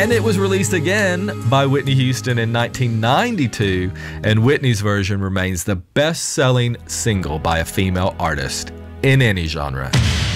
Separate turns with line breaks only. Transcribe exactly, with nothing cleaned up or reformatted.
And it was released again by Whitney Houston in nineteen ninety-two, and Whitney's version remains the best-selling single by a female artist in any genre.